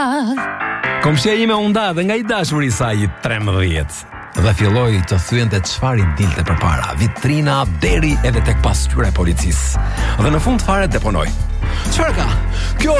Komshia ime u nda dhe nga I dashuri I saj I 13 dhe filloi të thyente çfarë I dilte përpara, vitrina deri edhe tek pasqyra e policisë. Dhe në fund fare deponoi. Çfarë ka? Kjo